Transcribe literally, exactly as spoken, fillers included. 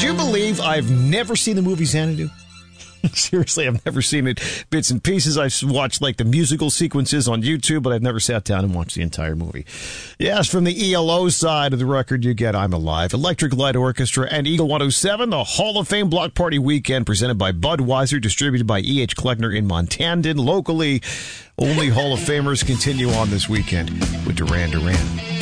you believe I've never seen the movie Xanadu? Seriously, I've never seen it bits and pieces. I've watched like the musical sequences on YouTube, but I've never sat down and watched the entire movie. Yes, from the E L O side of the record, you get I'm Alive, Electric Light Orchestra, and Eagle one oh seven, the Hall of Fame Block Party Weekend, presented by Budweiser, distributed by E H. Kleckner in Montandon. Locally, only Hall of Famers continue on this weekend with Duran Duran.